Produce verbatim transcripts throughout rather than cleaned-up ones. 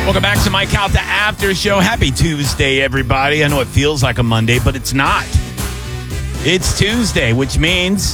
Welcome back to Mike Out, the After Show. Happy Tuesday, everybody. I know it feels like a Monday, but it's not. It's Tuesday, which means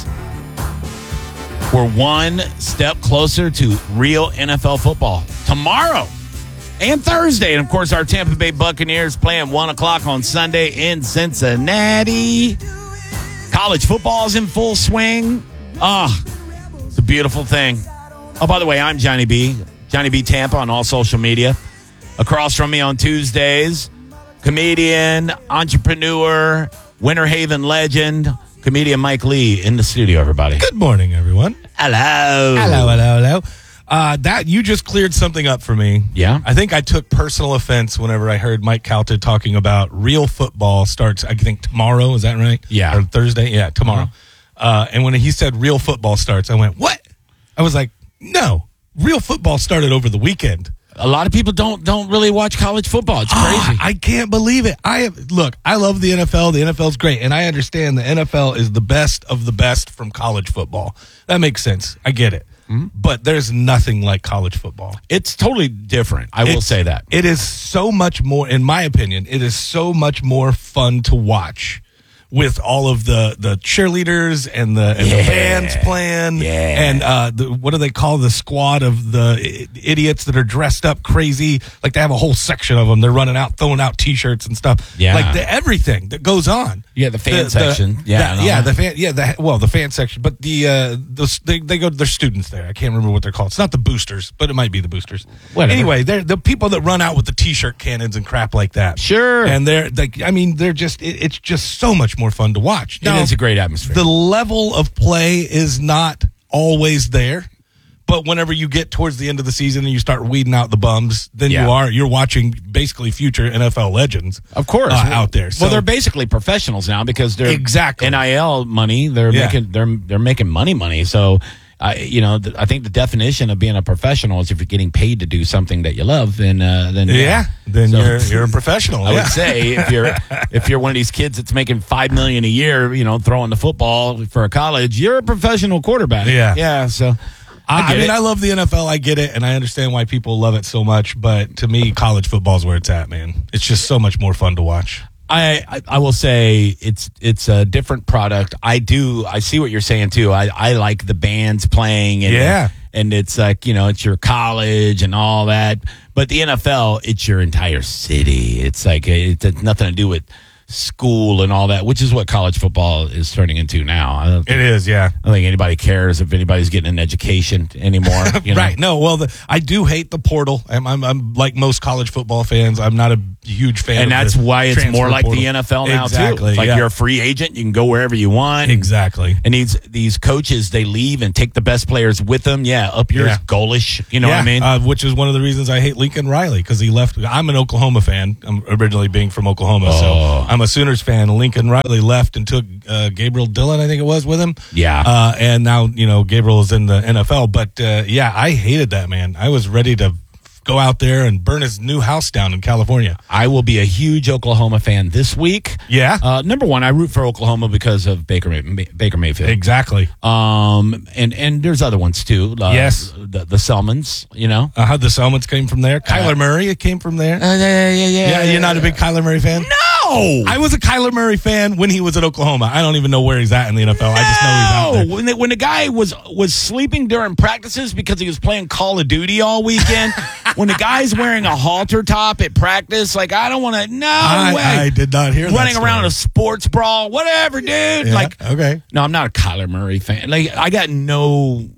we're one step closer to real N F L football. Tomorrow and Thursday. And, of course, our Tampa Bay Buccaneers playing one o'clock on Sunday in Cincinnati. College football's in full swing. Ah, oh, it's a beautiful thing. Oh, by the way, I'm Johnny B. Johnny B. Tampa on all social media. Across from me on Tuesdays, comedian, entrepreneur, Winter Haven legend, comedian Mike Lee in the studio, everybody. Good morning, everyone. Hello. Hello, hello, hello. Uh, that you just cleared something up for me. Yeah? I think I took personal offense whenever I heard Mike Calta talking about real football starts, I think, tomorrow. Is that right? Yeah. Or Thursday? Yeah, tomorrow. Uh-huh. Uh, and when he said real football starts, I went, what? I was like, no. Real football started over the weekend. A lot of people don't don't really watch college football. It's crazy. Oh, I can't believe it. I have, look, I love the N F L. The N F L is great, and I understand the N F L is the best of the best from college football. That makes sense. I get it. Mm-hmm. But there's nothing like college football. It's totally different. I will it's, say that. It is so much more, in my opinion, it is so much more fun to watch. With all of the, the cheerleaders and the and yeah. the bands playing, yeah. and uh, the, what do they call the squad of the I- idiots that are dressed up crazy? Like they have a whole section of them. They're running out, throwing out T-shirts and stuff. Yeah, like the, everything that goes on. Yeah, the fan the, section. The, yeah, the, yeah, the fan. Yeah, the well, the fan section. But the uh, the they they go. They're students there. I can't remember what they're called. It's not the boosters, but it might be the boosters. Whatever. Anyway, they're the people that run out with the T-shirt cannons and crap like that. Sure. And they're like, I mean, they're just. It, it's just so much more fun to watch. Now, it is a great atmosphere. The level of play is not always there, but whenever you get towards the end of the season and you start weeding out the bums, then yeah. you are you're watching basically future N F L legends, of course, uh, out there. So, well, they're basically professionals now because they're exactly N I L money. They're yeah. making they're they're making money money. So. Uh, you know, th- I think the definition of being a professional is if you're getting paid to do something that you love, then uh, then yeah, yeah. then so, you're you're a professional. I yeah. would say if you're if you're one of these kids that's making five million a year, you know, throwing the football for a college, you're a professional quarterback. Yeah, yeah. So I, I, I mean, it. I love the N F L. I get it, and I understand why people love it so much. But to me, college football is where it's at, man. It's just so much more fun to watch. I, I I will say it's it's a different product. I do I see what you're saying too. I, I like the bands playing and yeah. and it's like, you know, it's your college and all that. But the N F L, it's your entire city. It's like it's, it's nothing to do with school and all that, which is what college football is turning into now. I don't think, it is, yeah. I don't think anybody cares if anybody's getting an education anymore. You know? Right. No, well, the, I do hate the portal. I'm, I'm, I'm like most college football fans. I'm not a huge fan and of that's the why it's transfer more like portal. the N F L now, exactly, too. Like yeah. you're a free agent. You can go wherever you want. Exactly. And these these coaches, they leave and take the best players with them. Yeah, up yours, Yeah. goalish. You know yeah, what I mean? Uh, which is one of the reasons I hate Lincoln Riley, because he left. I'm an Oklahoma fan. I'm originally being from Oklahoma, Oh. so I'm a Sooners fan. Lincoln Riley left and took uh, Gabriel Dillon, I think it was, with him. Yeah. Uh, and now, you know, Gabriel is in the N F L. But, uh, yeah, I hated that, man. I was ready to go out there and burn his new house down in California. I will be a huge Oklahoma fan this week. Yeah. Uh, number one, I root for Oklahoma because of Baker May- Baker Mayfield. Exactly. Um, and and there's other ones too. Uh, Yes. the the Selmans. You know. Uh, how the Selmans came from there. Kyler Murray, it came from there. Uh, yeah, yeah, yeah. Yeah, you're not a big Kyler Murray fan? No. I was a Kyler Murray fan when he was at Oklahoma. I don't even know where he's at in the N F L. I just know he's out there. When the, when the guy was was sleeping during practices because he was playing Call of Duty all weekend, when the guy's wearing a halter top at practice, like I don't want to. No I, way. I did not hear that Running story. around a sports brawl, whatever, dude. Yeah, Like, okay. No, I'm not a Kyler Murray fan. Like, I got no.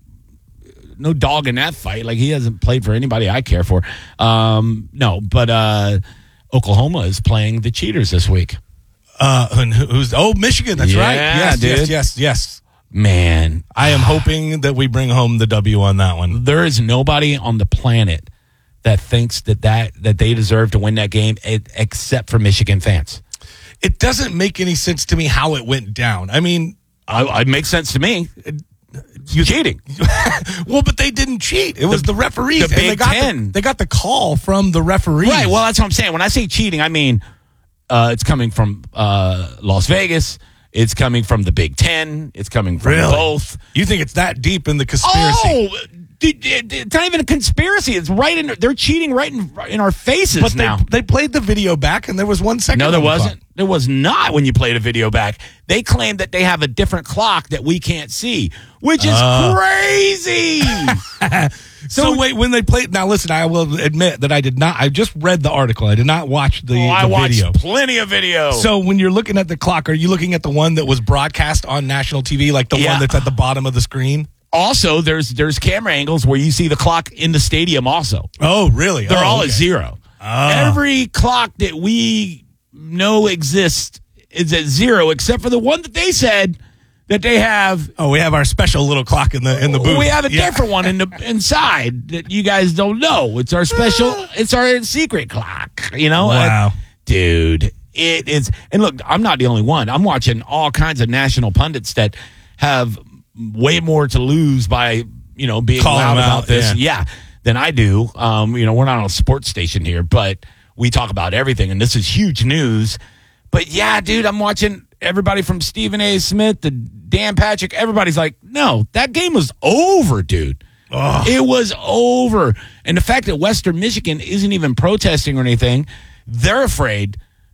No dog in that fight. Like, he hasn't played for anybody I care for. Um, no, but uh, Oklahoma is playing the Cheaters this week. Uh, and who- who's oh Michigan? That's Yeah, right. Yes, dude. yes, yes, yes. Man, I am hoping that we bring home the W on that one. there is nobody on the planet that thinks that, that, that they deserve to win that game e- except for Michigan fans. It doesn't make any sense to me how it went down. I mean, I, it makes sense to me. You cheating. well, but they didn't cheat. It was the, the referees. the and they Big got Ten. The, they got the call from the referees. Right. Well, that's what I'm saying. When I say cheating, I mean uh, it's coming from uh, Las Vegas. It's coming from the Big Ten. It's coming from Really? both. You think it's that deep in the conspiracy? Oh, Dude, it's not even a conspiracy. It's right in. They're cheating right in in our faces but now. They, they played the video back, and there was one second. No, there on the wasn't. clock. There was not when you played a video back. They claim that they have a different clock that we can't see, which is Uh. crazy. So, So- wait, when they played, now listen, I will admit that I did not. I just read the article. I did not watch the, Oh, I the watched video. plenty of video. So when you're looking at the clock, are you looking at the one that was broadcast on national T V, like the Yeah. one that's at the bottom of the screen? Also, there's there's camera angles where you see the clock in the stadium also. Oh, really? They're oh, all okay. at zero. Ah. Every clock that we know exists is at zero, except for the one that they said that they have. Oh, we have our special little clock in the in the booth. We have a Yeah. different one in the inside that you guys don't know. It's our special. It's our secret clock. You know, Wow. Uh, dude. It is. And look, I'm not the only one. I'm watching all kinds of national pundits that have way more to lose by you know being Calling loud them about out, this. yeah. Yeah, than I do. Um, you know, we're not on a sports station here, but we talk about everything, and this is huge news. But yeah, dude, I'm watching everybody from Stephen A. Smith to Dan Patrick. Everybody's like, no, that game was over, dude. Ugh. It was over. And the fact that Western Michigan isn't even protesting or anything, they're afraid,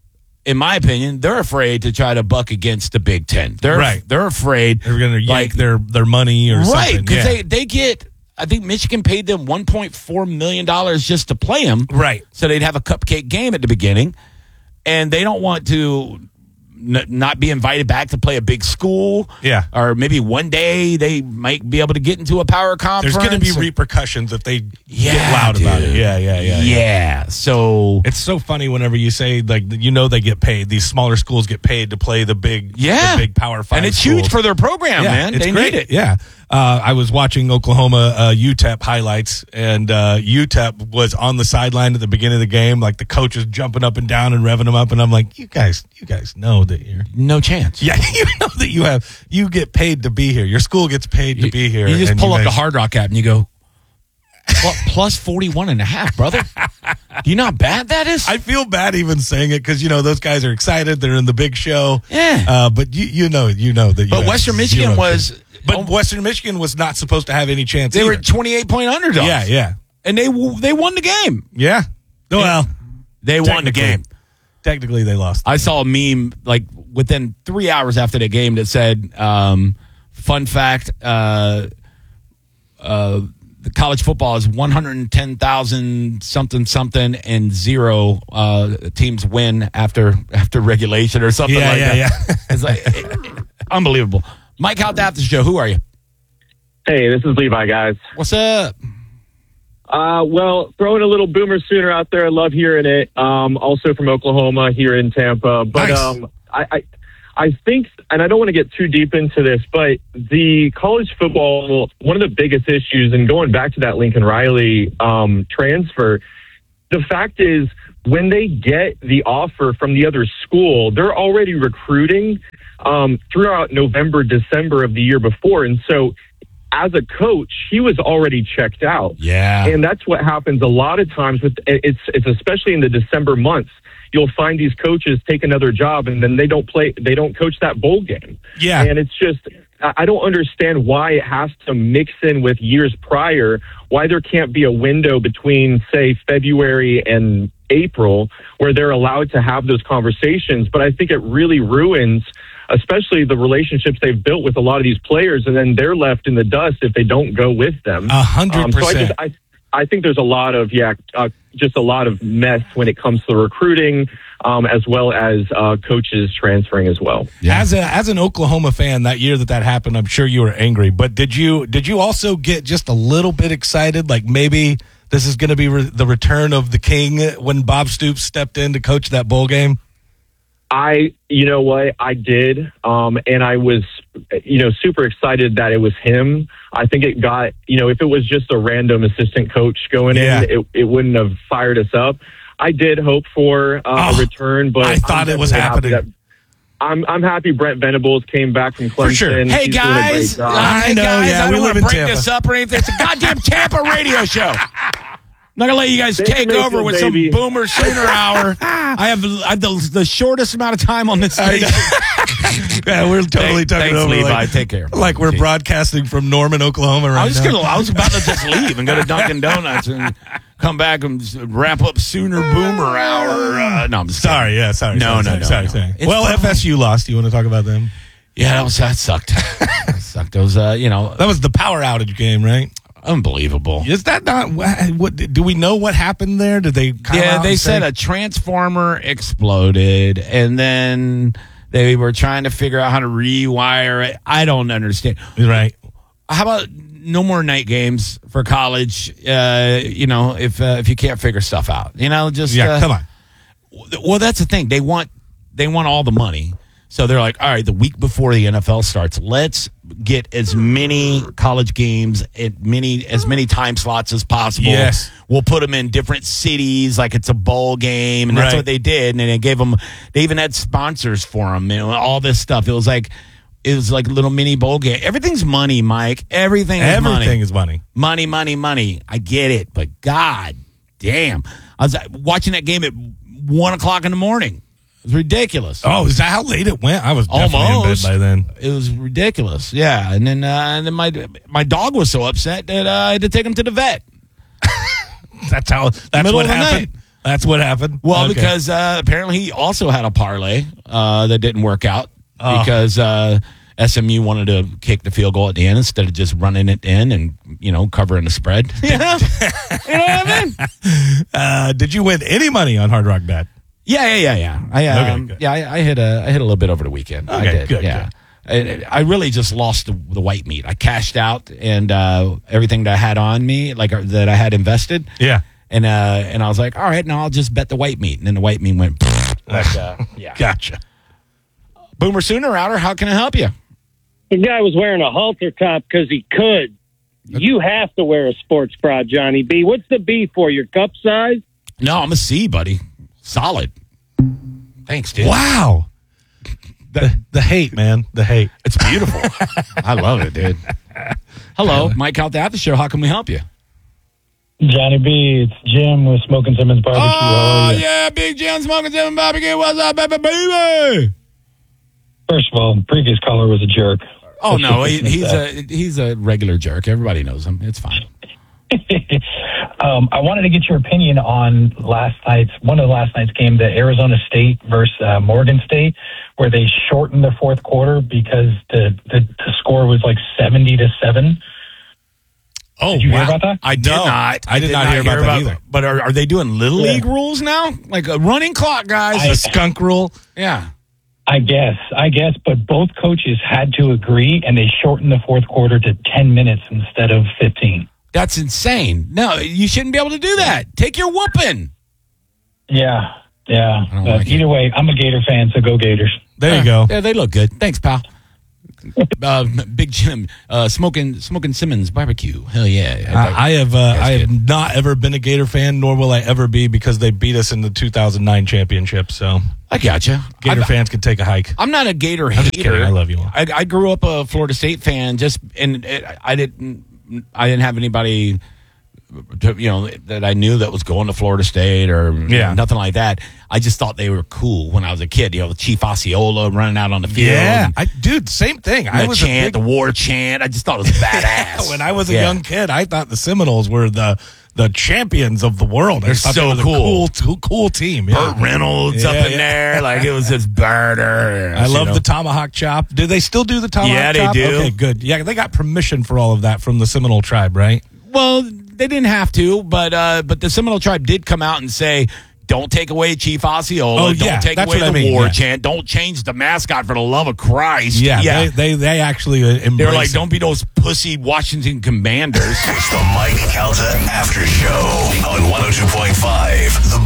in my opinion, they're afraid to try to buck against the Big Ten. They're, Right. They're afraid. They're going to yank like, their, their money or right, something. because Yeah. they, they get, I think Michigan paid them one point four million dollars just to play them. Right. So they'd have a cupcake game at the beginning. And they don't want to n- not be invited back to play a big school. Yeah. Or maybe one day they might be able to get into a power conference. There's going to be or- repercussions if they Yeah, get loud about dude. it. Yeah, yeah, yeah. Yeah. So It's so funny whenever you say, like, you know, they get paid. These smaller schools get paid to play the big, yeah, the big Power Five and it's schools. huge for their program, Yeah, man. it's They great. need it. Yeah. Uh, I was watching Oklahoma uh, U T E P highlights, and uh, U T E P was on the sideline at the beginning of the game, like the coach is jumping up and down and revving them up, and I'm like, you guys, you guys know that you're, No chance. yeah, you know that you have, you get paid to be here. Your school gets paid to be here. You just and pull up guys- the Hard Rock app and you go, "Pl- plus forty-one and a half, brother. Do you know how bad that is? I feel bad even saying it because you know those guys are excited. They're in the big show. Yeah. Uh, but you you know you know that. You But have Western Michigan zero was- chance. But Western Michigan was not supposed to have any chance. they were either. twenty-eight point underdogs. Yeah, yeah, And they w- they won the game. yeah. Well, They won the technically- game. Technically, they lost. I saw a meme like within three hours after the game that said, um, "Fun fact: uh, uh, the college football is one hundred ten thousand something something, and zero uh, teams win after after regulation or something Yeah, like yeah, that." yeah. It's like it- unbelievable. Mike, out after the show. Who are you? Hey, this is Levi, guys. What's up? Uh, well, throwing a little Boomer Sooner out there. I love hearing it. Um, also from Oklahoma here in Tampa. But Nice. um, I, I, I think, and I don't want to get too deep into this, but the college football, one of the biggest issues, and going back to that Lincoln Riley um, transfer, the fact is when they get the offer from the other school, they're already recruiting um, throughout November, December of the year before. And so as a coach, he was already checked out. Yeah. And that's what happens a lot of times with it's it's especially in the December months. You'll find these coaches take another job and then they don't play they don't coach that bowl game. Yeah. And it's just I I don't understand why it has to mix in with years prior, why there can't be a window between, say, February and April where they're allowed to have those conversations. But I think it really ruins especially the relationships they've built with a lot of these players, and then they're left in the dust if they don't go with them. A hundred Um, so I percent. just, I, I think there's a lot of, yeah, uh, just a lot of mess when it comes to the recruiting, um, as well as uh, coaches transferring as well. As a as an Oklahoma fan, that year that that happened, I'm sure you were angry. But did you did you also get just a little bit excited, like maybe this is going to be re- the return of the king when Bob Stoops stepped in to coach that bowl game? I, you know what, I did, um, and I was, you know, super excited that it was him. I think it got, you know, if it was just a random assistant coach going Yeah. in, it, it wouldn't have fired us up. I did hope for uh, Oh, a return, but I thought I'm it was definitely happy happening. that- I'm I'm happy Brent Venables came back from Clemson. sure. Hey He's doing a guys, great job. I hey know, guys, yeah, I we don't live want to in break Tampa. this up or anything. It's a goddamn Tampa radio show. not gonna let you guys Baker take Mayfield, over with baby. some Boomer Sooner hour. I have, I have the, the shortest amount of time on this station. Yeah, we're totally Thank- talking thanks, over. Levi. Like, Take care. like we're See. broadcasting from Norman, Oklahoma right I was now. gonna. I was about to just leave and go to Dunkin' Donuts and come back and just wrap up Sooner Boomer hour. Uh, no, I'm just Sorry, kidding. yeah, sorry. No, sorry, no, sorry, no, sorry, no. sorry. It's Well, fine. F S U lost. You want to talk about them? Yeah, that was that sucked. that sucked. It was, uh, you know, That was the power outage game, right? unbelievable. Is that not what? what do we know what happened there? Did they? Come Yeah, out they and said say- a transformer exploded, and then they were trying to figure out how to rewire it. I don't understand. right. How about no more night games for college? Uh, you know, if uh, if you can't figure stuff out, you know, just Yeah, uh, come on. Well, that's the thing. They want they want all the money. So they're like, all right, the week before the N F L starts, let's get as many college games at many as many time slots as possible. Yes. We'll put them in different cities like it's a bowl game, and that's Right. what they did. And they gave them, they even had sponsors for them, you know, all this stuff. It was like, it was like a little mini bowl game. Everything's money, Mike. Everything is money. Everything is money. Money, money, money. I get it, but God damn. I was uh, watching that game at one o'clock in the morning. It was ridiculous. Oh, is that how late it went? I was definitely Almost. in bed by then. It was ridiculous. Yeah, and then uh, and then my my dog was so upset that uh, I had to take him to the vet. That's how. That's Middle what of the happened. night. That's what happened. Well, Okay. because uh, apparently he also had a parlay uh, that didn't work out Oh. because uh, S M U wanted to kick the field goal at the end instead of just running it in and, you know, covering the spread. You know, you know what I mean? uh, did you win any money on Hard Rock Bet? Yeah, yeah, yeah, yeah. I um, Okay, good. yeah, I, I hit a I hit a little bit over the weekend. I Okay, did. good, Yeah. I, I really just lost the, the white meat. I cashed out and uh, everything that I had on me, like uh, that I had invested. Yeah. And uh, and I was like, all right, now I'll just bet the white meat. And then the white meat went. Like, uh, yeah. Gotcha. Boomer Sooner Outer, how can I help you? The guy was wearing a halter top because he could. You have to wear a sports bra, Johnny B. What's the B for? Your cup size? No, I'm a C, buddy. Solid. Thanks, dude. Wow. The, the hate, man. The hate. It's beautiful. I love it, dude. Hello, Mike out there at the show. How can we help you? Johnny B, it's Jim with Smoking Simmons Barbecue. How Oh, are you? yeah, Big Jim Smoking Seven Barbecue. What's up, baby, baby? First of all, the previous caller was a jerk. Oh, no, he, Let's he's just a he's a regular jerk. Everybody knows him. It's fine. um, I wanted to get your opinion on last night's one of the last night's game, the Arizona State versus uh, Morgan State, where they shortened the fourth quarter because the, the, the score was like seventy to seven. Oh, Did you wow. hear about that? I did No, not. I did not hear about that either. But are, are they doing little Yeah. league rules now? Like a running clock, guys? I- The skunk rule. yeah. I guess, I guess, but both coaches had to agree, and they shortened the fourth quarter to ten minutes instead of fifteen. That's insane. No, you shouldn't be able to do that. Take your whooping. Yeah, yeah. I don't But like either way, I'm a Gator fan, so go Gators. There you go. Yeah, they look good. Thanks, pal. Uh, Big Jim, uh, smoking smoking Simmons barbecue. Hell yeah! I, I have uh, That's I have good. not ever been a Gator fan, nor will I ever be, because they beat us in the two thousand nine championship. So I gotcha. Gator I, fans can take a hike. I'm not a Gator I'm just hater. kidding. I love you all. I, I grew up a Florida State fan. Just and it, I didn't I didn't have anybody, to, you know, that I knew that was going to Florida State or Yeah. nothing like that. I just thought they were cool when I was a kid. You know, Chief Osceola running out on the field. Yeah, and I, dude, same thing. I the was chant, a big, the war chant. I just thought it was badass. when I was a Yeah. young kid, I thought the Seminoles were the the champions of the world. I They're thought so they were the cool. cool, cool team. Yeah. Burt Reynolds up Yeah, in yeah. there, like it was just murder. I you love know. the tomahawk chop. Do they still do the tomahawk Yeah, they chop? do. Okay, good. Yeah, they got permission for all of that from the Seminole tribe, right? Well, they didn't have to, but uh, but the Seminole tribe did come out and say, "Don't take away Chief Osceola. Oh, Don't yeah, take that's away what the I mean, war yeah. chant. Don't change the mascot for the love of Christ." Yeah, yeah. They, they they actually uh, embrace They were like, it. "Don't be those pussy Washington Commanders." It's the Mike Calta After Show on one oh two point five The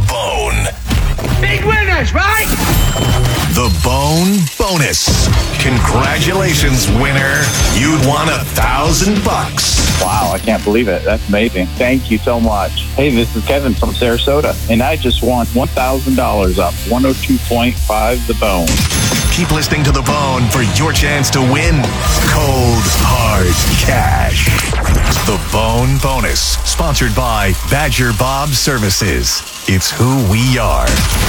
Bone. Big winners, right? The Bone Bonus. Congratulations, winner. You won a thousand bucks. Wow, I can't believe it. That's amazing. Thank you so much. Hey, this is Kevin from Sarasota, and I just won one thousand dollars up one oh two point five The Bone. Keep listening to The Bone for your chance to win cold, hard cash. The Bone Bonus, sponsored by Badger Bob Services. It's who we are.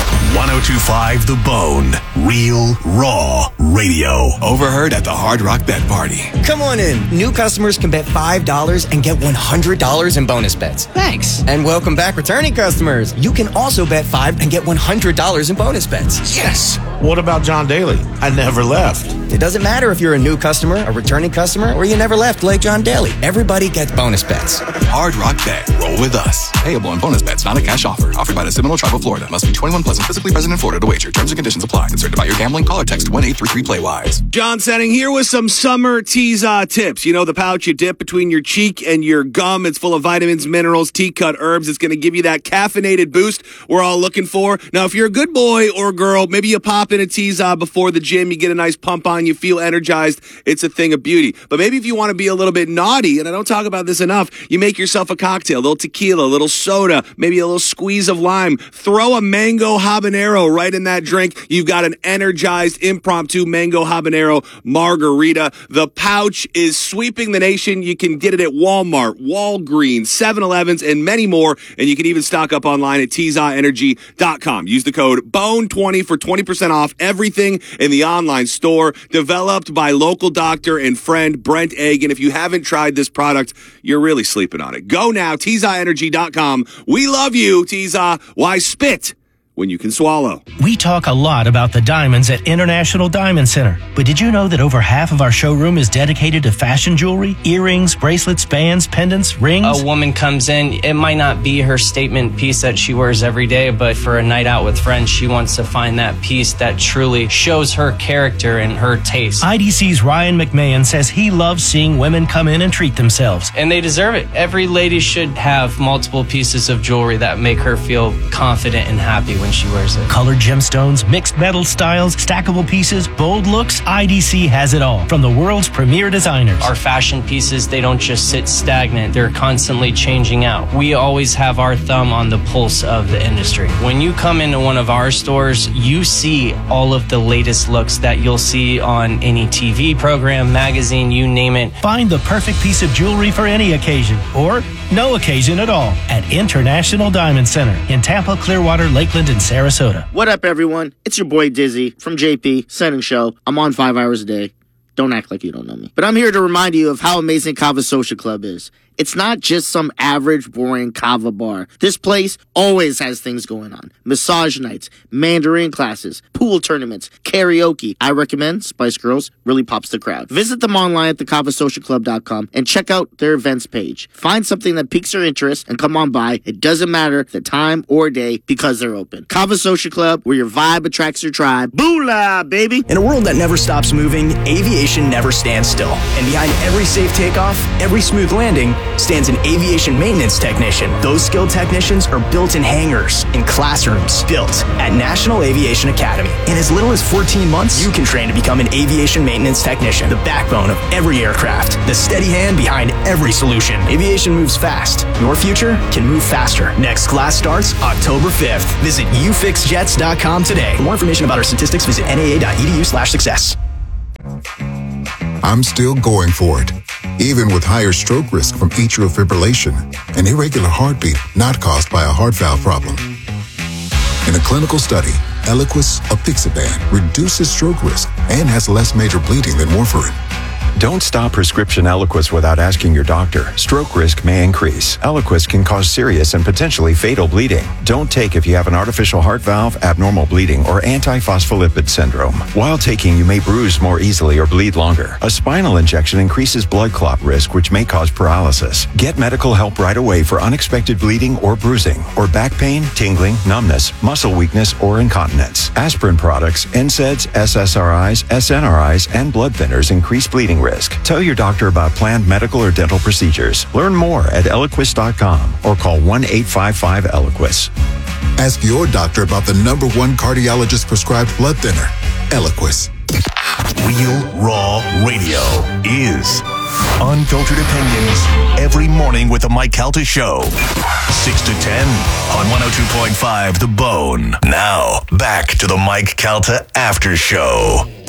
ten twenty-five The Bone, real, raw radio. Overheard at the Hard Rock Bet Party. Come on in. New customers can bet five dollars and get one hundred dollars in bonus bets. Thanks. And welcome back, returning customers. You can also bet five and get one hundred dollars in bonus bets. Yes. What about John Daly? I never left. It doesn't matter if you're a new customer, a returning customer, or you never left like John Daly. Everybody gets bonus bets. Hard Rock Bet. Roll with us. Payable on bonus bets, not a cash offer. Offered by the Seminole Tribe of Florida. Must be twenty-one plus and physically present in Florida to wager. Terms and conditions apply. Concerned about your gambling? Call or text one eight three three play wise. John Setting here with some summer Teaza tips. You know the pouch you dip between your cheek and your gum. It's full of vitamins, minerals, tea-cut herbs. It's going to give you that caffeinated boost we're all looking for. Now, if you're a good boy or girl, maybe you pop in a Teaza before the gym. You get a nice pump on. You feel energized. It's a thing of beauty. But maybe if you want to be a little bit naughty, and I don't talk about this enough, you make yourself a cocktail, a little tequila, a little soda, maybe a little squeeze of lime. Throw a mango habanero right in that drink. You've got an energized impromptu mango habanero margarita. The pouch is sweeping the nation. You can get it at Walmart, Walgreens, seven elevens, and many more. And you can even stock up online at Teaza Energy dot com. Use the code B O N E twenty for twenty percent off everything in the online store. Developed by local doctor and friend Brent Egg. And if you haven't tried this product, you're really sleeping on it. Go now, Teaza Energy dot com. We love you, Teaza. Why spit when you can swallow? We talk a lot about the diamonds at International Diamond Center, but did you know that over half of our showroom is dedicated to fashion jewelry, earrings, bracelets, bands, pendants, rings? A woman comes in, it might not be her statement piece that she wears every day, but for a night out with friends, she wants to find that piece that truly shows her character and her taste. I D C's Ryan McMahon says he loves seeing women come in and treat themselves. And they deserve it. Every lady should have multiple pieces of jewelry that make her feel confident and happy when she wears it. Colored gemstones, mixed metal styles, stackable pieces, bold looks, I D C has it all from the world's premier designers. Our fashion pieces, they don't just sit stagnant. They're constantly changing out. We always have our thumb on the pulse of the industry. When you come into one of our stores, you see all of the latest looks that you'll see on any T V program, magazine, you name it. Find the perfect piece of jewelry for any occasion or no occasion at all at International Diamond Center in Tampa, Clearwater, Lakeland, and Sarasota. What up, everyone? It's your boy Dizzy from J P, Setting Show. I'm on five hours a day. Don't act like you don't know me. But I'm here to remind you of how amazing Kava Social Club is. It's not just some average, boring kava bar. This place always has things going on. Massage nights, Mandarin classes, pool tournaments, karaoke. I recommend Spice Girls. Really pops the crowd. Visit them online at the kava social club dot com and check out their events page. Find something that piques your interest and come on by. It doesn't matter the time or day because they're open. Kava Social Club, where your vibe attracts your tribe. Boolah, baby! In a world that never stops moving, aviation never stands still. And behind every safe takeoff, every smooth landing, stands an aviation maintenance technician. Those skilled technicians are built in hangars, in classrooms, built at National Aviation Academy. In as little as fourteen months, you can train to become an aviation maintenance technician, the backbone of every aircraft, the steady hand behind every solution. Aviation moves fast. Your future can move faster. Next class starts October fifth. Visit u fix jets dot com today. For more information about our statistics, visit N A A dot E D U slash success. I'm still going for it, even with higher stroke risk from atrial fibrillation, an irregular heartbeat not caused by a heart valve problem. In a clinical study, Eliquis apixaban reduces stroke risk and has less major bleeding than warfarin. Don't stop prescription Eliquis without asking your doctor. Stroke risk may increase. Eliquis can cause serious and potentially fatal bleeding. Don't take if you have an artificial heart valve, abnormal bleeding, or antiphospholipid syndrome. While taking, you may bruise more easily or bleed longer. A spinal injection increases blood clot risk, which may cause paralysis. Get medical help right away for unexpected bleeding or bruising, or back pain, tingling, numbness, muscle weakness, or incontinence. Aspirin products, N SAIDs, S S R Is, S N R Is, and blood thinners increase bleeding risk. Tell your doctor about planned medical or dental procedures. Learn more at Eliquis dot com or call one eight five five Eliquis. Ask your doctor about the number one cardiologist prescribed blood thinner, Eliquis. Real Raw Radio is unfiltered opinions every morning with the Mike Calta Show. six to ten on one oh two point five The Bone. Now, back to the Mike Calta After Show.